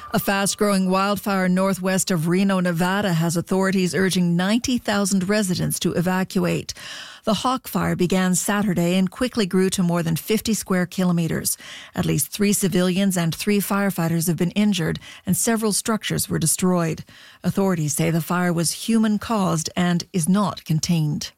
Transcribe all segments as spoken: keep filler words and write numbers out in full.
A fast-growing wildfire northwest of Reno, Nevada, has authorities urging ninety thousand residents to evacuate. The Hawk Fire began Saturday and quickly grew to more than fifty square kilometers. At least three civilians and three firefighters have been injured, and several structures were destroyed. Authorities say the fire was human-caused and is not contained.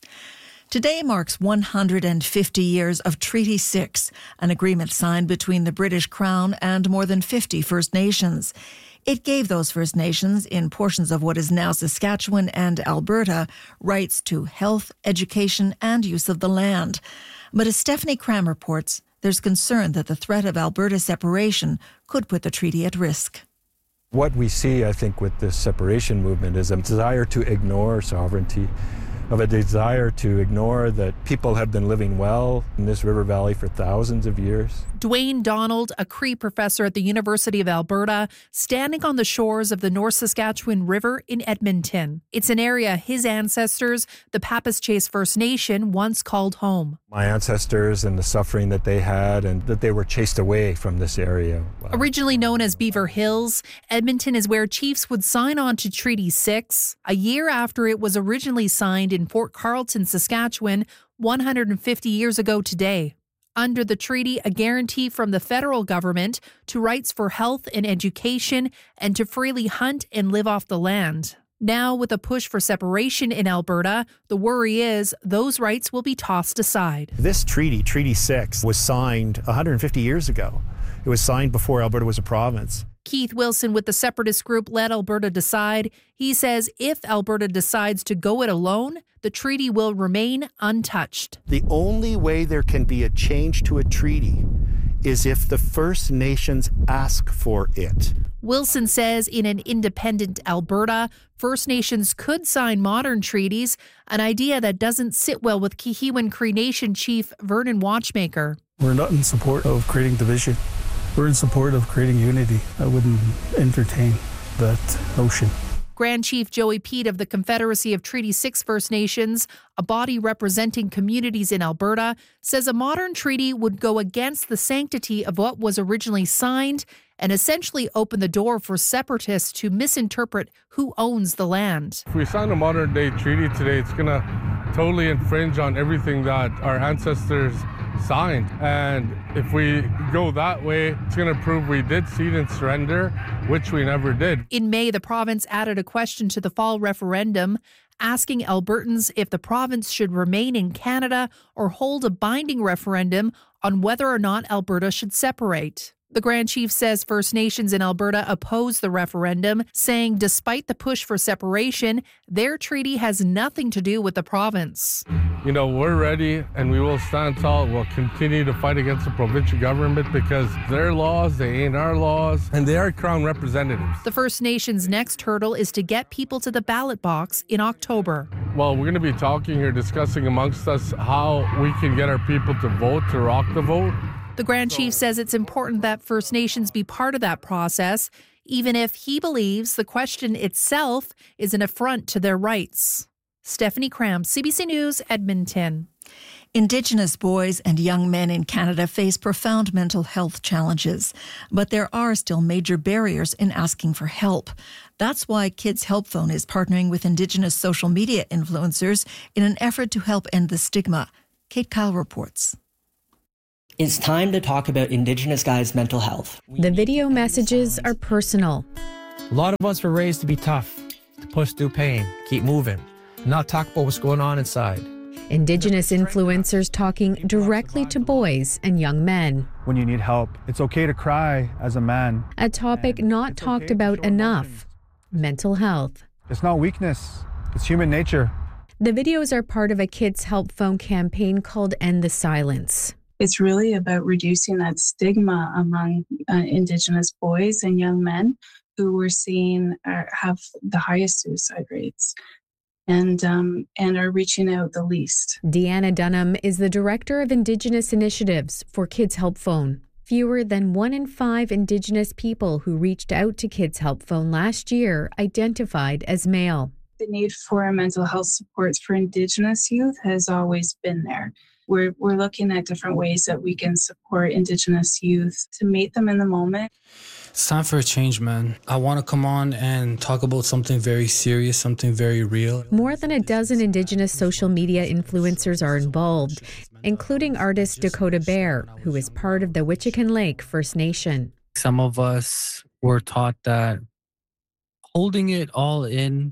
Today marks one hundred fifty years of Treaty six, an agreement signed between the British Crown and more than fifty First Nations. It gave those First Nations in portions of what is now Saskatchewan and Alberta rights to health, education and use of the land. But as Stephanie Cram reports, there's concern that the threat of Alberta separation could put the treaty at risk. What we see, I think, with this separation movement is a desire to ignore sovereignty, of a desire to ignore that people have been living well in this river valley for thousands of years. Dwayne Donald, a Cree professor at the University of Alberta, standing on the shores of the North Saskatchewan River in Edmonton. It's an area his ancestors, the Papas-Chase First Nation, once called home. My ancestors and the suffering that they had, and that they were chased away from this area. Wow. Originally known as Beaver Hills, Edmonton is where chiefs would sign on to Treaty six, a year after it was originally signed in Fort Carlton, Saskatchewan, one hundred fifty years ago today. Under the treaty, a guarantee from the federal government to rights for health and education and to freely hunt and live off the land. Now, with a push for separation in Alberta, the worry is those rights will be tossed aside. This treaty, Treaty six, was signed one hundred fifty years ago. It was signed before Alberta was a province. Keith Wilson with the separatist group Let Alberta Decide. He says if Alberta decides to go it alone, the treaty will remain untouched. The only way there can be a change to a treaty is if the First Nations ask for it. Wilson says in an independent Alberta, First Nations could sign modern treaties, an idea that doesn't sit well with Kihiwan Cree Nation Chief Vernon Watchmaker. We're not in support of creating division. We're in support of creating unity. I wouldn't entertain that notion. Grand Chief Joey Pete of the Confederacy of Treaty six First Nations, a body representing communities in Alberta, says a modern treaty would go against the sanctity of what was originally signed and essentially open the door for separatists to misinterpret who owns the land. If we sign a modern day treaty today, it's going to totally infringe on everything that our ancestors signed. And if we go that way, it's going to prove we did cede and surrender, which we never did. In May, the province added a question to the fall referendum asking Albertans if the province should remain in Canada or hold a binding referendum on whether or not Alberta should separate. The Grand Chief says First Nations in Alberta oppose the referendum, saying despite the push for separation, their treaty has nothing to do with the province. You know, we're ready and we will stand tall. We'll continue to fight against the provincial government because their laws, they ain't our laws, and they are Crown representatives. The First Nations' next hurdle is to get people to the ballot box in October. Well, we're going to be talking here, discussing amongst us how we can get our people to vote, to rock the vote. The Grand Chief says it's important that First Nations be part of that process, even if he believes the question itself is an affront to their rights. Stephanie Cram, C B C News, Edmonton. Indigenous boys and young men in Canada face profound mental health challenges, but there are still major barriers in asking for help. That's why Kids Help Phone is partnering with Indigenous social media influencers in an effort to help end the stigma. Kate Kyle reports. It's time to talk about Indigenous guys' mental health. The video messages are personal. A lot of us were raised to be tough, to push through pain, keep moving, not talk about what's going on inside. Indigenous influencers talking directly to boys and young men. When you need help, it's okay to cry as a man. A topic not talked about enough. Mental health. It's not weakness, it's human nature. The videos are part of a Kids Help Phone campaign called End the Silence. It's really about reducing that stigma among uh, Indigenous boys and young men who we're seeing are, have the highest suicide rates and um, and are reaching out the least. Deanna Dunham is the Director of Indigenous Initiatives for Kids Help Phone. Fewer than one in five Indigenous people who reached out to Kids Help Phone last year identified as male. The need for mental health supports for Indigenous youth has always been there. we're, we're looking at different ways that we can support Indigenous youth to meet them in the moment. It's time for a change, man. I want to come on and talk about something very serious, something very real. More than a dozen Indigenous social media influencers are involved, including artist Dakota Bear, who is part of the Witchican Lake First Nation. Some of us were taught that holding it all in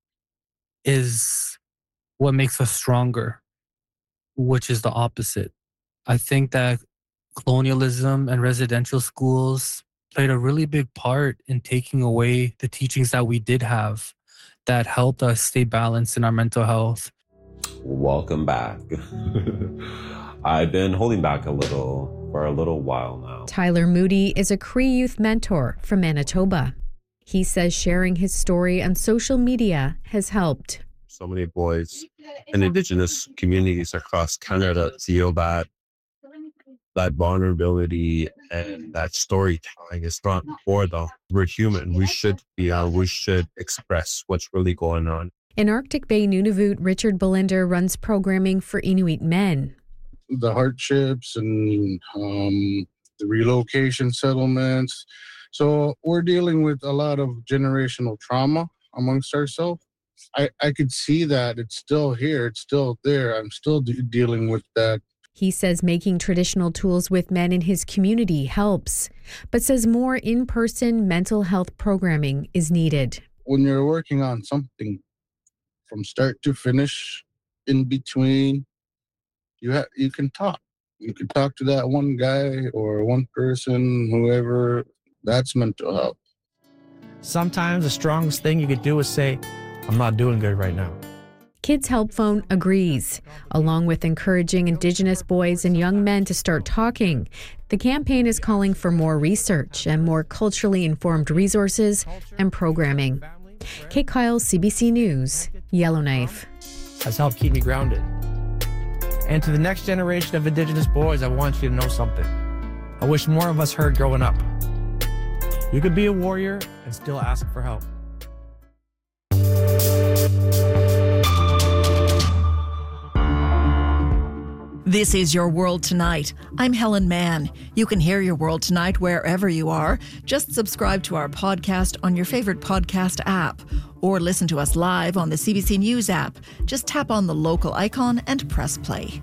is what makes us stronger, which is the opposite. I think that colonialism and residential schools played a really big part in taking away the teachings that we did have that helped us stay balanced in our mental health. Welcome back. I've been holding back a little for a little while now. Tyler Moody is a Cree youth mentor from Manitoba. He says sharing his story on social media has helped. So many boys in Indigenous communities across Canada feel that that vulnerability and that storytelling is not for them. We're human. We should be, uh, we should express what's really going on. In Arctic Bay, Nunavut, Richard Bolinder runs programming for Inuit men. The hardships and um, the relocation settlements. So we're dealing with a lot of generational trauma amongst ourselves. I, I could see that it's still here. It's still there. I'm still de- dealing with that. He says making traditional tools with men in his community helps, but says more in-person mental health programming is needed. When you're working on something from start to finish, in between, you ha- you can talk. You can talk to that one guy or one person, whoever. That's mental health. Sometimes the strongest thing you could do is say, I'm not doing good right now. Kids Help Phone agrees. Along with encouraging Indigenous boys and young men to start talking, the campaign is calling for more research and more culturally informed resources and programming. Kate Kyle, C B C News, Yellowknife. Has helped keep me grounded. And to the next generation of Indigenous boys, I want you to know something. I wish more of us heard growing up. You could be a warrior and still ask for help. This is Your World Tonight. I'm Helen Mann. You can hear Your World Tonight wherever you are. Just subscribe to our podcast on your favorite podcast app or listen to us live on the C B C News app. Just tap on the local icon and press play.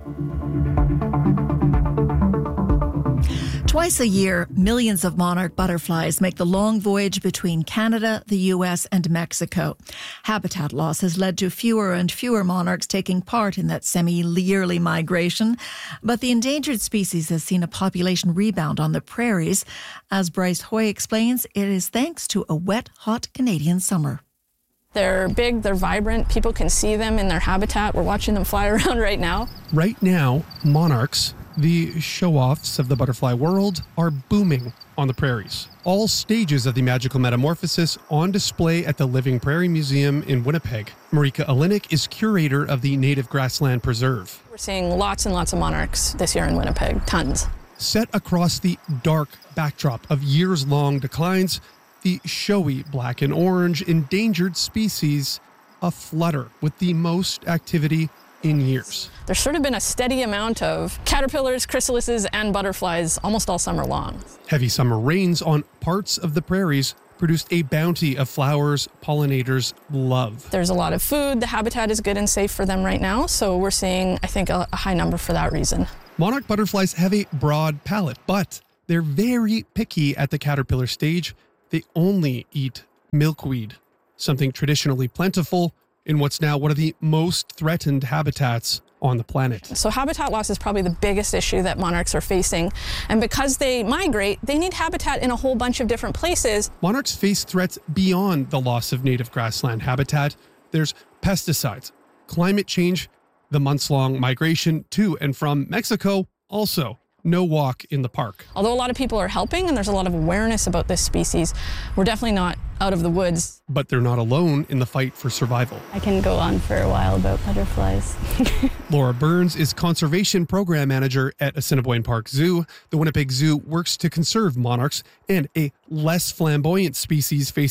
Twice a year, millions of monarch butterflies make the long voyage between Canada, the U S, and Mexico. Habitat loss has led to fewer and fewer monarchs taking part in that semi-yearly migration, but the endangered species has seen a population rebound on the prairies. As Bryce Hoy explains, it is thanks to a wet, hot Canadian summer. They're big, they're vibrant, people can see them in their habitat. We're watching them fly around right now. Right now, monarchs, the show-offs of the butterfly world, are booming on the prairies. All stages of the magical metamorphosis on display at the Living Prairie Museum in Winnipeg. Marika Alinik is curator of the Native Grassland Preserve. We're seeing lots and lots of monarchs this year in Winnipeg, tons. Set across the dark backdrop of years-long declines, the showy black and orange endangered species aflutter with the most activity in years. There's sort of been a steady amount of caterpillars, chrysalises, and butterflies almost all summer long. Heavy summer rains on parts of the prairies produced a bounty of flowers pollinators love. There's a lot of food. The habitat is good and safe for them right now, so we're seeing, I think, a, a high number for that reason. Monarch butterflies have a broad palate, but they're very picky at the caterpillar stage. They only eat milkweed, something traditionally plentiful in what's now one of the most threatened habitats on the planet. So habitat loss is probably the biggest issue that monarchs are facing. And because they migrate, they need habitat in a whole bunch of different places. Monarchs face threats beyond the loss of native grassland habitat. There's pesticides, climate change, the months-long migration to and from Mexico, also no walk in the park. Although a lot of people are helping and there's a lot of awareness about this species, we're definitely not out of the woods. But they're not alone in the fight for survival. I can go on for a while about butterflies. Laura Burns is Conservation Program Manager at Assiniboine Park Zoo. The Winnipeg Zoo works to conserve monarchs and a less flamboyant species facing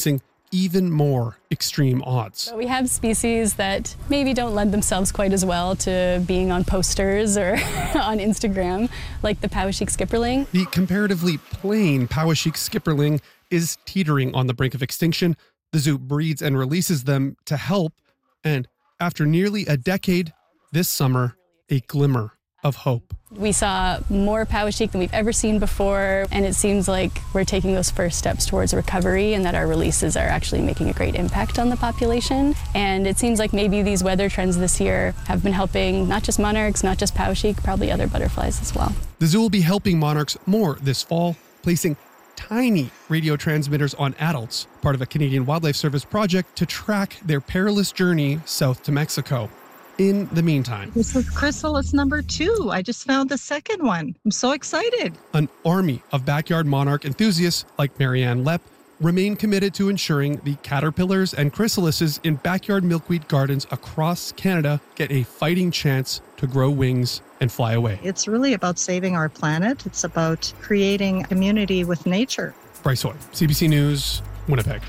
even more extreme odds. So we have species that maybe don't lend themselves quite as well to being on posters or on Instagram, like the Poweshiek skipperling. The comparatively plain Poweshiek skipperling is teetering on the brink of extinction. The zoo breeds and releases them to help, and after nearly a decade, this summer, a glimmer of hope. We saw more Poweshiek than we've ever seen before, and it seems like we're taking those first steps towards recovery and that our releases are actually making a great impact on the population. And it seems like maybe these weather trends this year have been helping not just monarchs, not just Poweshiek, probably other butterflies as well. The zoo will be helping monarchs more this fall, placing tiny radio transmitters on adults, part of a Canadian Wildlife Service project to track their perilous journey south to Mexico. In the meantime, this is chrysalis number two. I just found the second one. I'm so excited. An army of backyard monarch enthusiasts like Marianne Lepp remain committed to ensuring the caterpillars and chrysalises in backyard milkweed gardens across Canada get a fighting chance to grow wings and fly away. It's really about saving our planet. It's about creating community with nature. Bryce Hoy, C B C News, Winnipeg.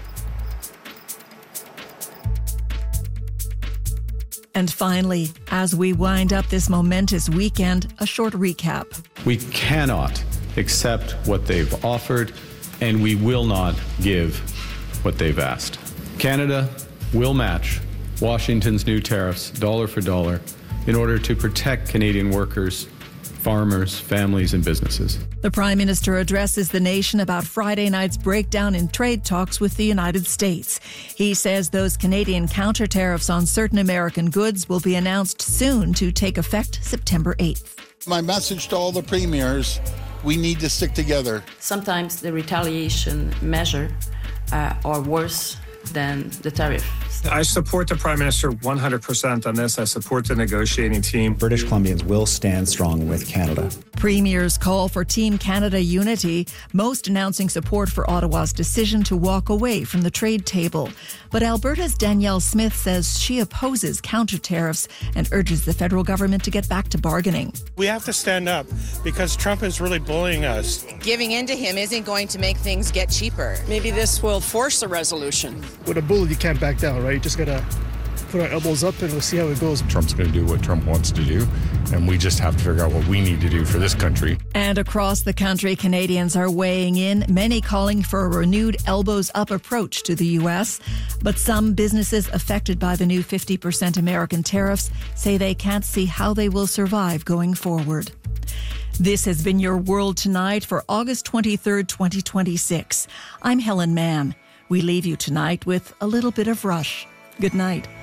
And finally, as we wind up this momentous weekend, a short recap. We cannot accept what they've offered, and we will not give what they've asked. Canada will match Washington's new tariffs dollar for dollar in order to protect Canadian workers, farmers, families, and businesses. The Prime Minister addresses the nation about Friday night's breakdown in trade talks with the United States. He says those Canadian counter tariffs on certain American goods will be announced soon to take effect September eighth. My message to all the premiers, we need to stick together. Sometimes the retaliation measure uh, are worse than the tariff. I support the Prime Minister one hundred percent on this. I support the negotiating team. British Columbians will stand strong with Canada. Premiers call for Team Canada unity, most announcing support for Ottawa's decision to walk away from the trade table. But Alberta's Danielle Smith says she opposes counter tariffs and urges the federal government to get back to bargaining. We have to stand up because Trump is really bullying us. Giving in to him isn't going to make things get cheaper. Maybe this will force a resolution. With a bully, you can't back down, right? You just gotta put our elbows up and we'll see how it goes. Trump's gonna do what Trump wants to do, and we just have to figure out what we need to do for this country. And across the country, Canadians are weighing in, many calling for a renewed elbows up approach to the U S. But some businesses affected by the new fifty percent American tariffs say they can't see how they will survive going forward. This has been your World Tonight for August twenty-third, twenty twenty-six. I'm Helen Mann. We leave you tonight with a little bit of Rush. Good night.